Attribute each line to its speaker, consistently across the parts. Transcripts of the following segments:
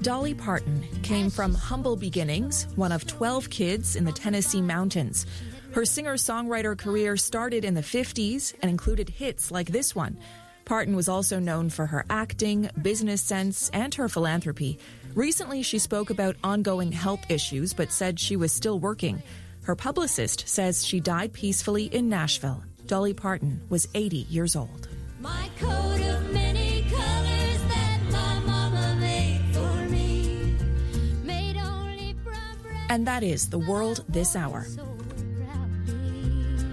Speaker 1: Dolly Parton came from humble beginnings, one of 12 kids in the Tennessee mountains. Her singer-songwriter career started in the 50s and included hits like this one. Parton was also known for her acting, business sense, and her philanthropy. Recently, she spoke about ongoing health issues, but said she was still working. Her publicist says she died peacefully in Nashville. Dolly Parton was 80 years old.
Speaker 2: My coat of many colors that my mama made for me, made only from brown.
Speaker 1: And that is The World This Hour.
Speaker 2: So proudly,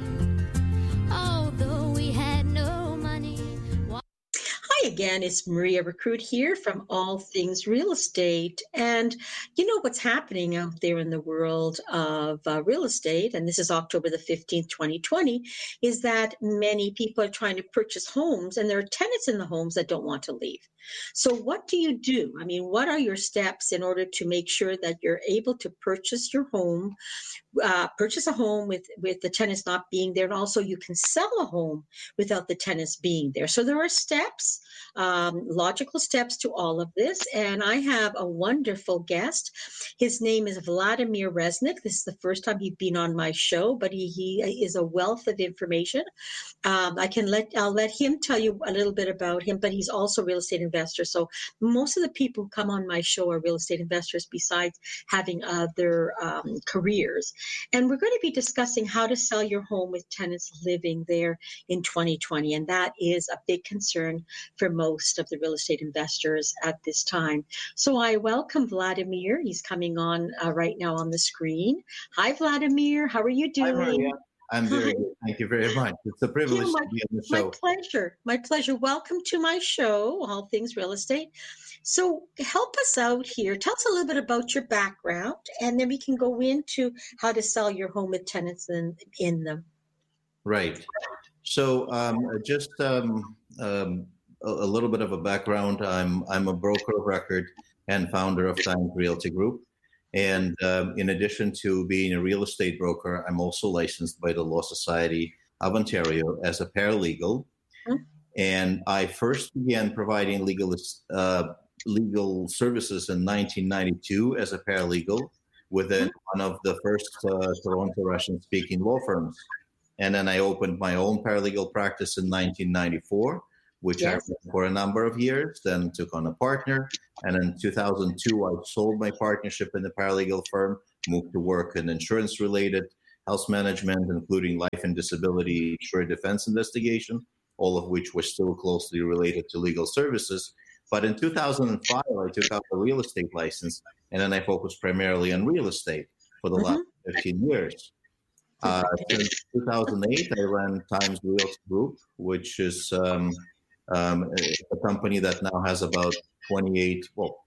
Speaker 2: although we had no money.
Speaker 3: Hi again, it's Maria Recruit here from All Things Real Estate. And you know what's happening out there in the world of real estate, and this is October the 15th, 2020, is that many people are trying to purchase homes and there are tenants in the homes that don't want to leave. So what do you do? I mean, what are your steps in order to make sure that you're able to purchase your home, purchase a home with the tenants not being there, and also you can sell a home without the tenants being there? So there are steps, logical steps to all of this, and I have a wonderful guest. His name is Vladimir Resnick. This is the first time he's been on my show, but he is a wealth of information. I'll let him tell you a little bit about him, but he's also a real estate investor. So most of the people who come on my show are real estate investors besides having other careers. And we're going to be discussing how to sell your home with tenants living there in 2020. And that is a big concern for most of the real estate investors at this time. So I welcome Vladimir. He's coming on right now on the screen. Hi, Vladimir. How are you doing?
Speaker 4: Hi, Maria. I'm very good. Thank you very much. It's a privilege to be on the show.
Speaker 3: My pleasure. My pleasure. Welcome to my show, All Things Real Estate. So help us out here. Tell us a little bit about your background, and then we can go into how to sell your home with tenants in them.
Speaker 4: Right. So just a little bit of a background. I'm a broker of record and founder of Times Realty Group. And in addition to being a real estate broker, I'm also licensed by the Law Society of Ontario as a paralegal. Mm-hmm. And I first began providing legal services in 1992 as a paralegal within one of the first Toronto Russian-speaking law firms. And then I opened my own paralegal practice in 1994, which I ran for a number of years, then took on a partner. And in 2002, I sold my partnership in the paralegal firm, moved to work in insurance-related health management, including life and disability insured defense investigation, all of which were still closely related to legal services. But in 2005, I took out a real estate license, and then I focused primarily on real estate for the last 15 years. Since 2008, I ran Times Realty Group, which is a company that now has about 28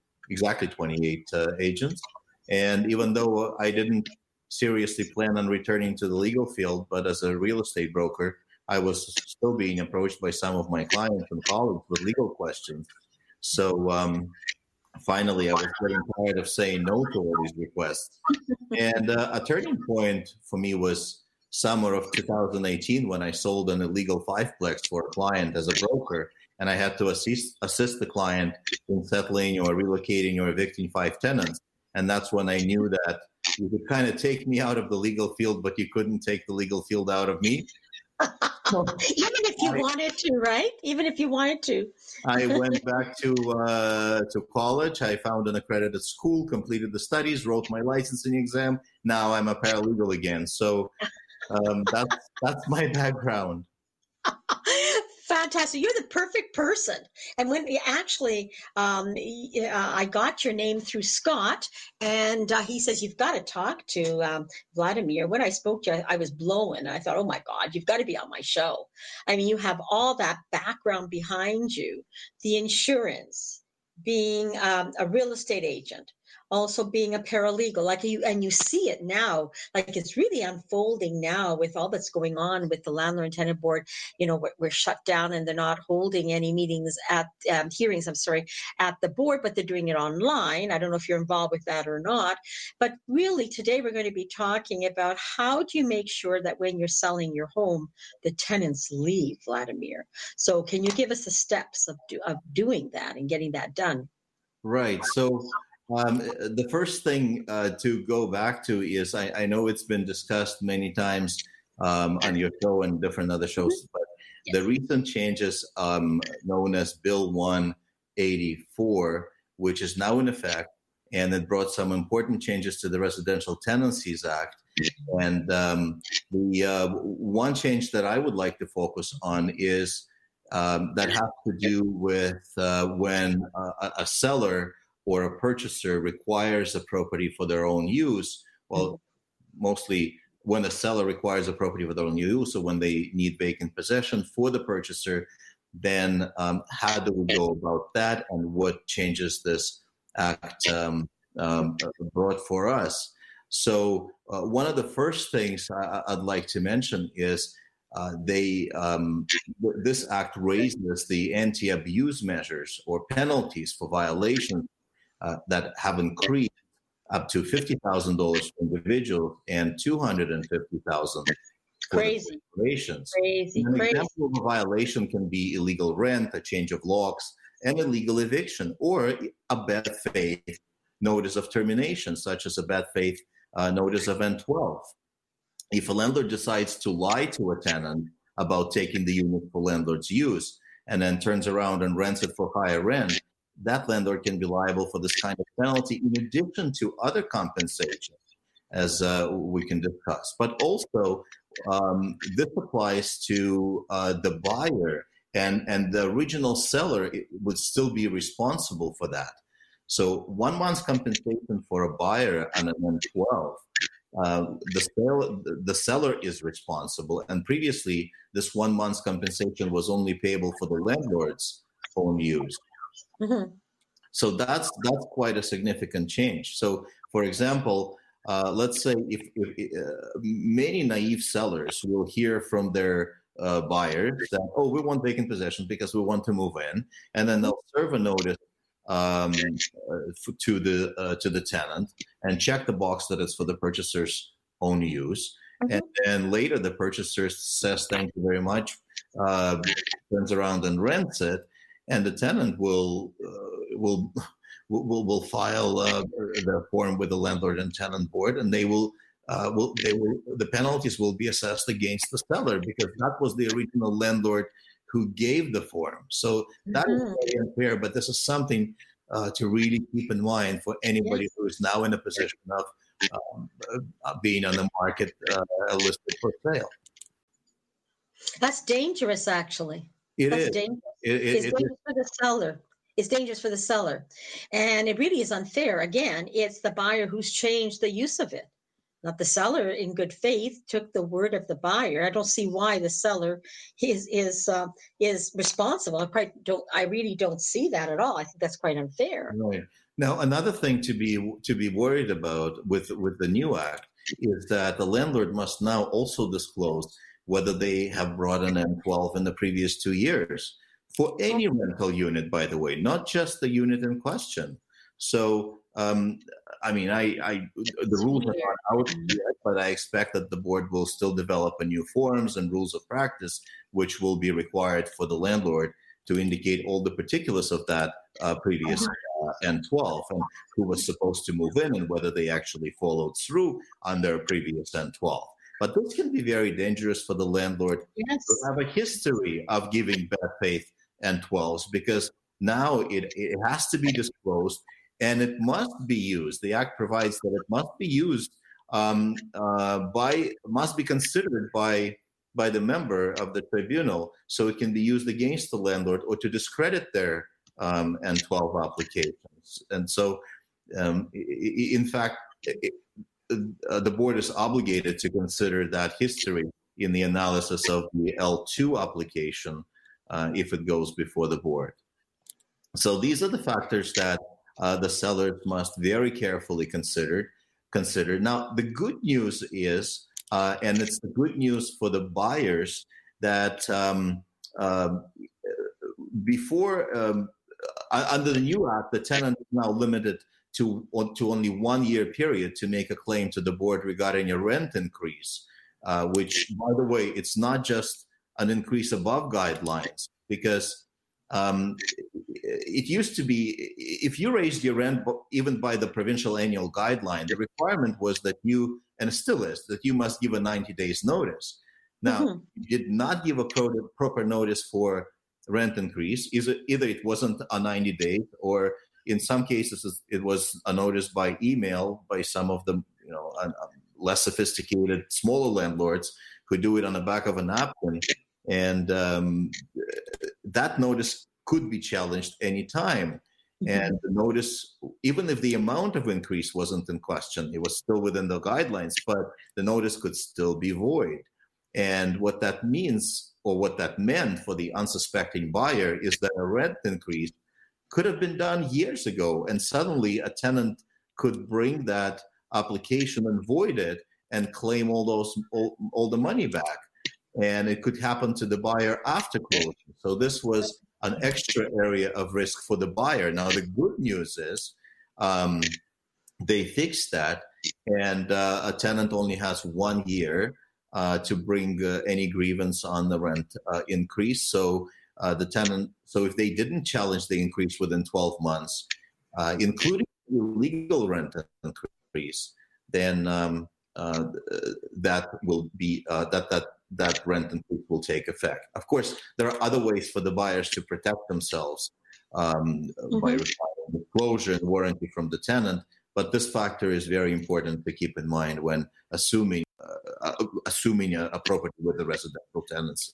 Speaker 4: agents. And even though I didn't seriously plan on returning to the legal field, but as a real estate broker, I was still being approached by some of my clients and colleagues with legal questions. So finally, I was getting tired of saying no to all these requests. And a turning point for me was summer of 2018 when I sold an illegal fiveplex for a client as a broker. And I had to assist the client in settling or relocating or evicting 5 tenants. And that's when I knew that you could kind of take me out of the legal field, but you couldn't take the legal field out of me.
Speaker 3: Even if you wanted to, right? Even if you wanted to.
Speaker 4: I went back to college. I found an accredited school, completed the studies, wrote my licensing exam. Now I'm a paralegal again. So that's my background.
Speaker 3: Fantastic. You're the perfect person. And when we actually, I got your name through Scott, and he says, you've got to talk to Vladimir. When I spoke to you, I was blown. I thought, oh my God, you've got to be on my show. I mean, you have all that background behind you, the insurance, being a real estate agent, also being a paralegal, and you see it now, like it's really unfolding now with all that's going on with the landlord and tenant board. You know, we're shut down and they're not holding any meetings at hearings, at the board, but they're doing it online. I don't know if you're involved with that or not, but really today we're going to be talking about how do you make sure that when you're selling your home, the tenants leave, Vladimir. So can you give us the steps of doing that and getting that done?
Speaker 4: Right. So The first thing to go back to is I know it's been discussed many times on your show and different other shows, but the recent changes known as Bill 184, which is now in effect, and it brought some important changes to the Residential Tenancies Act. And the one change that I would like to focus on is that has to do with when a seller or a purchaser requires a property for their own use. Well, mostly when a seller requires a property for their own use, or when they need vacant possession for the purchaser, then how do we go about that, and what changes this act brought for us? So one of the first things I'd like to mention is this act raises the anti-abuse measures or penalties for violations that have increased up to $50,000 for individuals and $250,000 for
Speaker 3: Crazy.
Speaker 4: corporations.
Speaker 3: Crazy.
Speaker 4: An example of a violation can be illegal rent, a change of locks, and illegal eviction, or a bad faith notice of termination, such as a bad faith notice of N12. If a landlord decides to lie to a tenant about taking the unit for landlord's use and then turns around and rents it for higher rent, that landlord can be liable for this kind of penalty in addition to other compensation, as we can discuss. But also, this applies to the buyer, and the original seller would still be responsible for that. So 1 month's compensation for a buyer on an N12, the seller is responsible. And previously, this 1 month's compensation was only payable for the landlord's own use.
Speaker 3: Mm-hmm.
Speaker 4: So that's quite a significant change. So, for example, let's say if many naive sellers will hear from their buyers that, oh, we want vacant possession because we want to move in, and then they'll serve a notice to the tenant and check the box that it's for the purchaser's own use. Mm-hmm. And then later the purchaser says, thank you very much, turns around and rents it, and the tenant will file their form with the landlord and tenant board, and the penalties will be assessed against the seller because that was the original landlord who gave the form. So that is very unfair, but this is something to really keep in mind for anybody who is now in a position of being on the market listed for sale.
Speaker 3: That's dangerous, actually.
Speaker 4: It's
Speaker 3: dangerous. It's dangerous for the seller. It's dangerous for the seller. And it really is unfair. Again, it's the buyer who's changed the use of it. Not the seller, in good faith, took the word of the buyer. I don't see why the seller is responsible. I really don't see that at all. I think that's quite unfair.
Speaker 4: Right. Now, another thing to be worried about with the new act is that the landlord must now also disclose whether they have brought an N12 in the previous 2 years for any rental unit, by the way, not just the unit in question. So, the rules are not out yet, but I expect that the board will still develop a new forms and rules of practice, which will be required for the landlord to indicate all the particulars of that previous N12 and who was supposed to move in and whether they actually followed through on their previous N12. But this can be very dangerous for the landlord to have a history of giving bad faith N12s, because now it has to be disclosed and it must be used. The Act provides that it must be used must be considered by the member of the tribunal, so it can be used against the landlord or to discredit their N12 applications. And so, in fact, the board is obligated to consider that history in the analysis of the L2 application if it goes before the board. So these are the factors that the sellers must very carefully consider. Now, the good news is, and it's the good news for the buyers, that before, under the new act, the tenant is now limited to only 1 year period to make a claim to the board regarding a rent increase, which, by the way, it's not just an increase above guidelines, because it used to be, if you raised your rent even by the provincial annual guideline, the requirement was that you, and it still is, that you must give a 90 days notice. Now, you did not give a proper notice for rent increase. Either it wasn't a 90 days, or in some cases it was a notice by email by some of the less sophisticated, smaller landlords who do it on the back of a napkin. And that notice could be challenged anytime. And the notice, even if the amount of increase wasn't in question, it was still within the guidelines, but the notice could still be void. And what that means, or what that meant for the unsuspecting buyer, is that a rent increase could have been done years ago, and suddenly a tenant could bring that application and void it and claim all the money back. And it could happen to the buyer after closing. So this was an extra area of risk for the buyer. Now, the good news is they fixed that, and a tenant only has 1 year to bring any grievance on the rent increase. So the tenant, so if they didn't challenge the increase within 12 months, including illegal rent increase, then that will be that rent increase will take effect. Of course, there are other ways for the buyers to protect themselves by requiring disclosure and warranty from the tenant, but this factor is very important to keep in mind when assuming a property with a residential tenancy.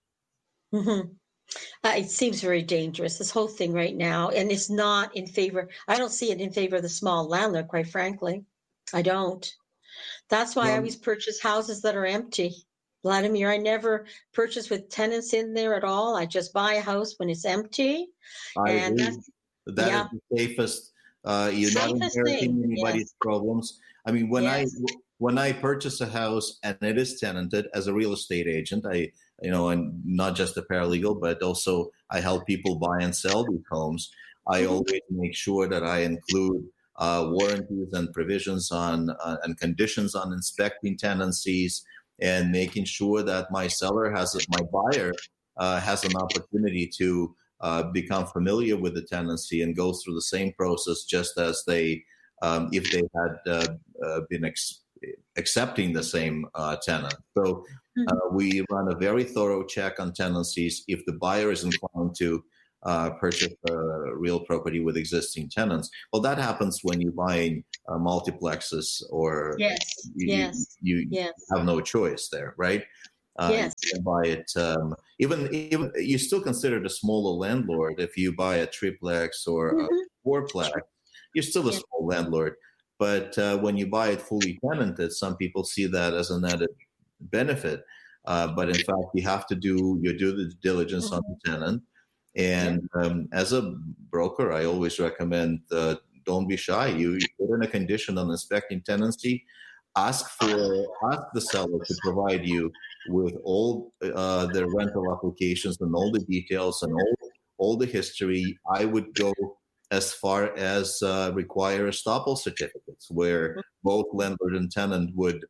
Speaker 3: It seems very dangerous, this whole thing right now, and it's not in favor. I don't see it in favor of the small landlord, quite frankly. I don't. That's why I always purchase houses that are empty. Vladimir, I never purchase with tenants in there at all. I just buy a house when it's empty.
Speaker 4: That is the safest. You're not inheriting anybody's problems. I mean, when I purchase a house and it is tenanted, as a real estate agent, I'm not just a paralegal, but also I help people buy and sell these homes. I always make sure that I include warranties and provisions on and conditions on inspecting tenancies, and making sure that my buyer has an opportunity to become familiar with the tenancy and go through the same process, just as they, if they had been accepting the same tenant. So we run a very thorough check on tenancies. If the buyer is inclined to purchase a real property with existing tenants, well, that happens when you're buying multiplexes, or you have no choice there, right? You can buy it. Even you still considered a smaller landlord if you buy a triplex or a fourplex. You're still a small landlord, but when you buy it fully tenanted, some people see that as an added benefit. But in fact, you have to do your due diligence on the tenant. And as a broker, I always recommend don't be shy. You put in a condition on inspecting tenancy. Ask the seller to provide you with all the rental applications and all the details and all the history. I would go as far as require estoppel certificates, where both landlord and tenant would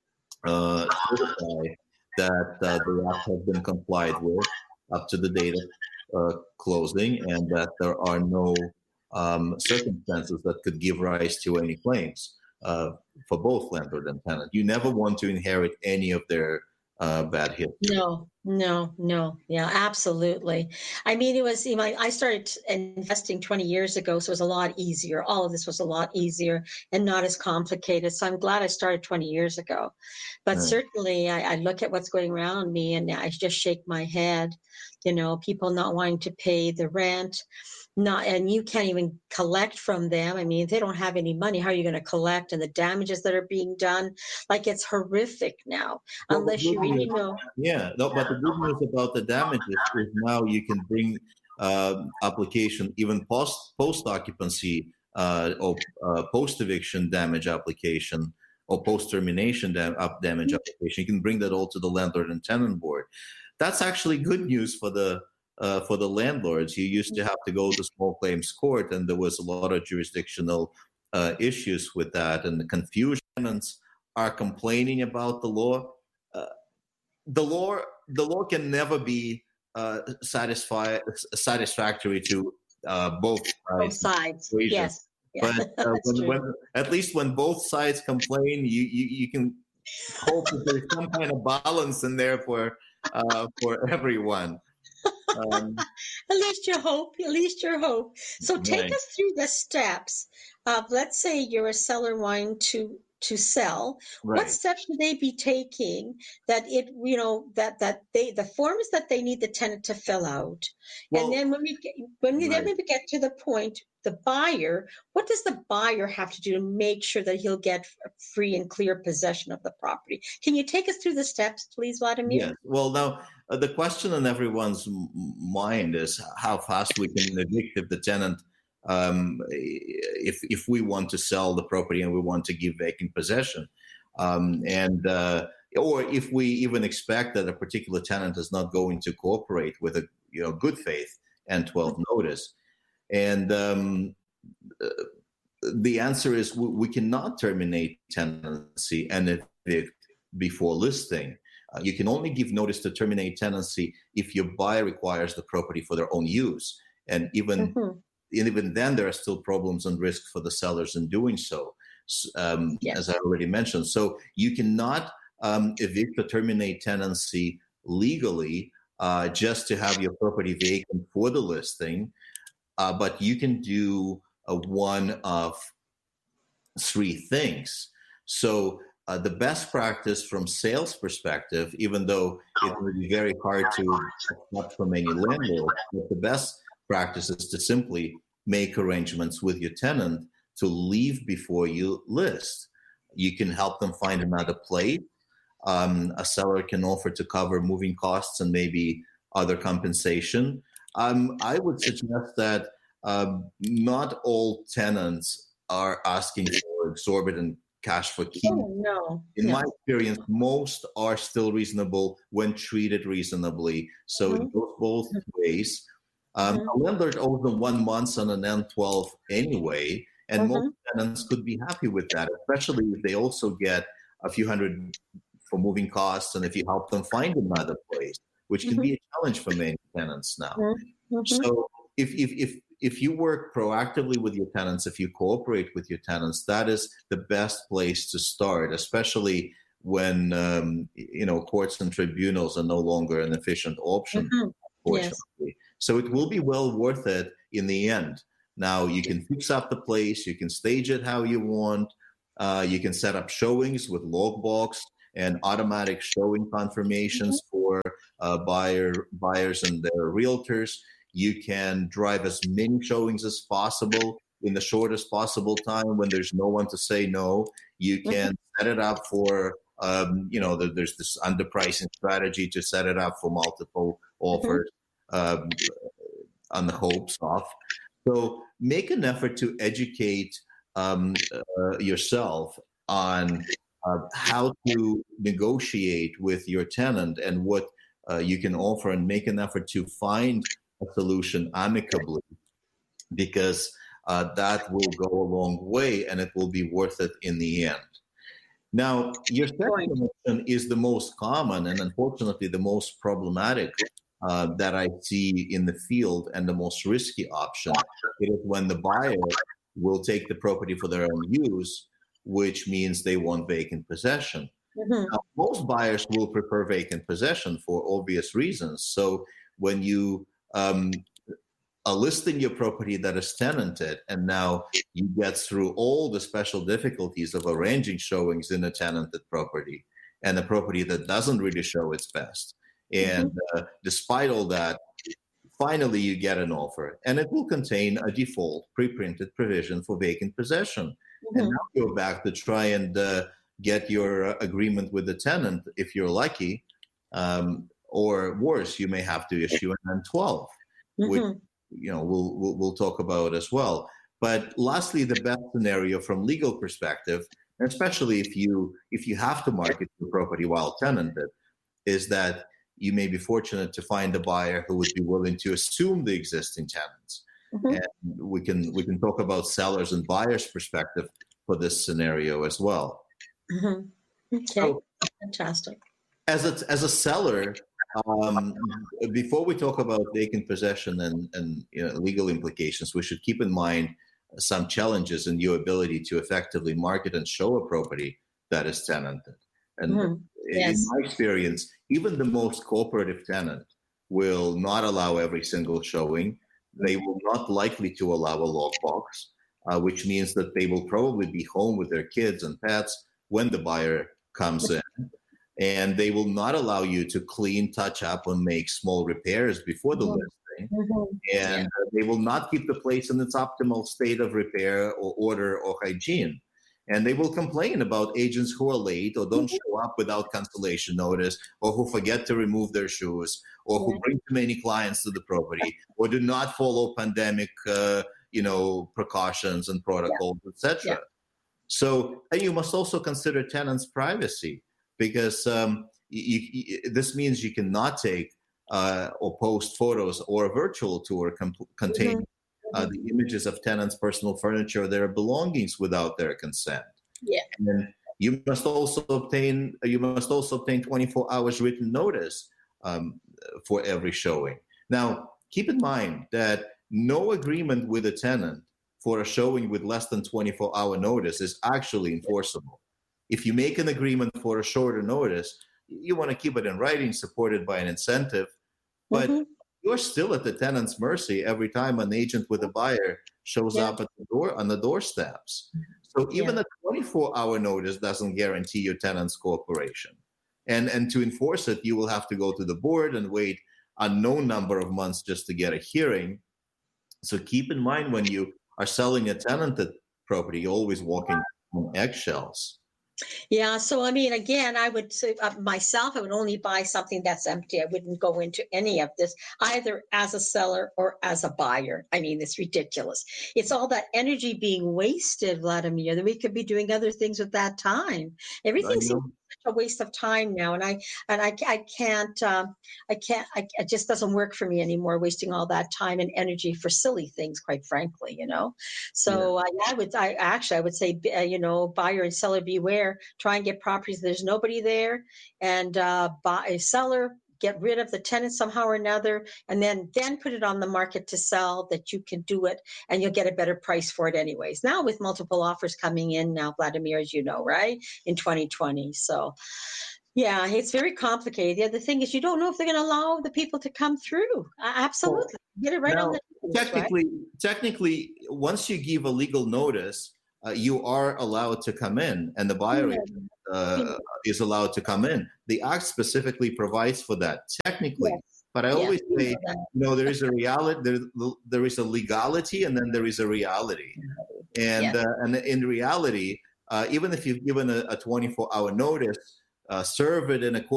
Speaker 4: certify that the act has been complied with up to the date of closing, and that there are no circumstances that could give rise to any claims for both landlord and tenant. You never want to inherit any of their bad history.
Speaker 3: No. Yeah, absolutely. I mean, it was, I started investing 20 years ago, so it was a lot easier. All of this was a lot easier and not as complicated. So I'm glad I started 20 years ago. But certainly I look at what's going around me and I just shake my head, people not wanting to pay the rent. And you can't even collect from them. I mean, if they don't have any money, how are you going to collect? And the damages that are being done, like, it's horrific now, unless you really know.
Speaker 4: But the good news about the damages is now you can bring application, even post occupancy or post eviction damage application, or post termination damage application. You can bring that all to the landlord and tenant board. That's actually good news for the landlords. You used to have to go to small claims court, and there was a lot of jurisdictional issues with that, and the confusion. Tenants are complaining about the law. The law can never be satisfactory to both
Speaker 3: Both
Speaker 4: sides.
Speaker 3: sides.
Speaker 4: Equation.
Speaker 3: Yes. Yeah,
Speaker 4: But
Speaker 3: that's true.
Speaker 4: at least when both sides complain, you can hope that there's some kind of balance in there for everyone.
Speaker 3: At least you hope. At least you hope. So take
Speaker 4: Right.
Speaker 3: us through the steps of, let's say you're a seller wanting to sell. What
Speaker 4: Right.
Speaker 3: steps should they be taking that the forms that they need the tenant to fill out,
Speaker 4: Well,
Speaker 3: and then when we
Speaker 4: right.
Speaker 3: get to the point, the buyer, what does the buyer have to do to make sure that he'll get free and clear possession of the property? Can you take us through the steps, please, Vladimir?
Speaker 4: Yes. Well, now the question on everyone's mind is how fast we can evict if the tenant, if we want to sell the property and we want to give vacant possession, or if we even expect that a particular tenant is not going to cooperate with a good faith N12 notice. And the answer is we cannot terminate tenancy and evict before listing. You can only give notice to terminate tenancy if your buyer requires the property for their own use. And even then, there are still problems and risks for the sellers in doing so,
Speaker 3: Yes.
Speaker 4: as I already mentioned. So you cannot evict or terminate tenancy legally just to have your property vacant for the listing. But you can do one of three things. So the best practice from sales perspective, even though it would be very hard to accept from any landlord, but the best practice is to simply make arrangements with your tenant to leave before you list. You can help them find another place. A seller can offer to cover moving costs and maybe other compensation. I would suggest that not all tenants are asking for exorbitant cash for keys.
Speaker 3: Oh, no.
Speaker 4: In
Speaker 3: No.
Speaker 4: my experience, most are still reasonable when treated reasonably. So it goes both ways. A landlord owes them 1 month on an N12 anyway, and most tenants could be happy with that, especially if they also get a few hundred for moving costs and if you help them find another place, which can be a challenge for many tenants now. So if you work proactively with your tenants, if you cooperate with your tenants, that is the best place to start, especially when courts and tribunals are no longer an efficient option, unfortunately. So it will be well worth it in the end. Now, you can fix up the place, you can stage it how you want, you can set up showings with logbox and automatic showing confirmations for buyers and their realtors. You can drive as many showings as possible in the shortest possible time when there's no one to say no. You can set it up for, there's this underpricing strategy to set it up for multiple offers on the hopes of. So make an effort to educate yourself on how to negotiate with your tenant and what you can offer, and make an effort to find a solution amicably, because that will go a long way and it will be worth it in the end. Now, your second option is the most common and unfortunately the most problematic that I see in the field, and the most risky option. It is when the buyer will take the property for their own use, which means they want vacant possession. Now, most buyers will prefer vacant possession for obvious reasons. So when you are listing your property that is tenanted, and now you get through all the special difficulties of arranging showings in a tenanted property and a property that doesn't really show its best. And despite all that, finally you get an offer, and it will contain a default pre-printed provision for vacant possession. And now you're back to try and get your agreement with the tenant if you're lucky, or worse, you may have to issue an N12, which we'll talk about as well. But lastly, the best scenario from legal perspective, especially if you have to market your property while tenanted, is that you may be fortunate to find a buyer who would be willing to assume the existing tenants. And we can talk about sellers and buyers' perspective for this scenario as well.
Speaker 3: Okay,
Speaker 4: So,
Speaker 3: fantastic.
Speaker 4: as a seller, Um, Before we talk about vacant possession and legal implications, we should keep in mind some challenges in your ability to effectively market and show a property that is tenanted. And in
Speaker 3: Yes.
Speaker 4: my experience, even the most cooperative tenant will not allow every single showing. They will not likely to allow a lockbox, which means that they will probably be home with their kids and pets when the buyer comes in. And they will not allow you to clean, touch up, and make small repairs before the listing. And they will not keep the place in its optimal state of repair or order or hygiene. And they will complain about agents who are late or don't show up without cancellation notice, or who forget to remove their shoes, or who bring too many clients to the property, or do not follow pandemic, precautions and protocols, etc. So, and you must also consider tenants' privacy, because this means you cannot take or post photos or a virtual tour containing the images of tenants' personal furniture or their belongings without their consent.
Speaker 3: Yeah.
Speaker 4: And you must also obtain 24 hours written notice for every showing. Now, keep in mind that no agreement with a tenant for a showing with less than 24-hour notice is actually enforceable. If you make an agreement for a shorter notice, you want to keep it in writing, supported by an incentive, but you're still at the tenant's mercy every time an agent with a buyer shows up at the door on the doorsteps. So even a 24-hour notice doesn't guarantee your tenant's cooperation. And to enforce it, you will have to go to the board and wait a known number of months just to get a hearing. So keep in mind, when you are selling a tenanted property, you're always walking on eggshells.
Speaker 3: Yeah. So, I mean, again, I would say myself, I would only buy something that's empty. I wouldn't go into any of this, either as a seller or as a buyer. I mean, it's ridiculous. It's all that energy being wasted, Vladimir, that we could be doing other things with that time. Everything seems such a waste of time now. And I can't, it just doesn't work for me anymore, wasting all that time and energy for silly things, quite frankly, So I would say, buyer and seller beware. Try and get properties. There's nobody there, and buy a seller. Get rid of the tenant somehow or another, and then put it on the market to sell. That you can do it, and you'll get a better price for it anyways. Now with multiple offers coming in now, Vladimir, as you know, right, in 2020. So yeah, it's very complicated. The other thing is you don't know if they're going to allow the people to come through. Absolutely. Get it right on the news,
Speaker 4: technically, once you give a legal notice, you are allowed to come in, and the buyer is allowed to come in. The Act specifically provides for that technically. But I always say, there is a reality, there is a legality, and then there is a reality. And in reality, even if you've given a 24-hour notice, serve it in accordance